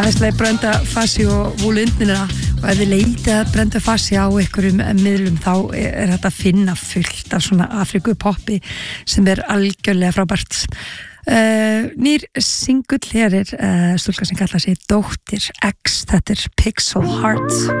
Æðislega Brenda Fassi og Volundnina og ef þið leitið að Brenda Fassi á einhverjum miðlum þá þetta að finna fullt af svona Afrikupoppi sem algjörlega frábært. Nýr singull hér stúlka sem kallar sig Dóttir X, þetta Pixel Heart.